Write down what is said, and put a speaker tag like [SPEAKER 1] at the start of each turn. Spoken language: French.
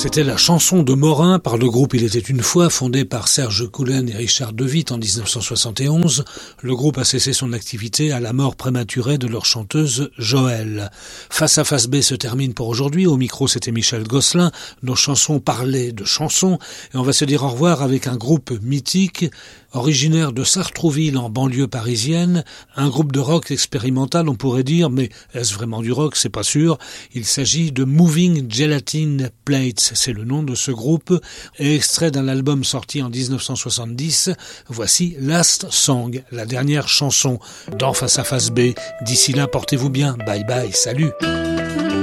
[SPEAKER 1] C'était la chanson de Morin par le groupe Il était une fois, fondé par Serge Coulen et Richard De Witt en 1971. Le groupe a cessé son activité à la mort prématurée de leur chanteuse Joëlle. Face à Face B se termine pour aujourd'hui. Au micro, c'était Michel Gosselin. Nos chansons parlaient de chansons. Et on va se dire au revoir avec un groupe mythique, originaire de Sartrouville en banlieue parisienne. Un groupe de rock expérimental, on pourrait dire, mais est-ce vraiment du rock? C'est pas sûr. Il s'agit de Moving Gelatine Plates. C'est le nom de ce groupe, et extrait d'un album sorti en 1970. Voici Last Song, la dernière chanson dans Face à Face B. D'ici là, portez-vous bien. Bye bye, salut.